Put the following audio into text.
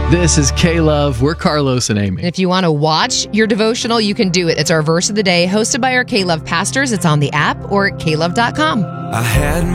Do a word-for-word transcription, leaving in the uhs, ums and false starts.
This is K-Love. We're Carlos and Amy. And if you want to watch your devotional, you can do it. It's our verse of the day, hosted by our K-Love pastors. It's on the app or at k love dot com. I had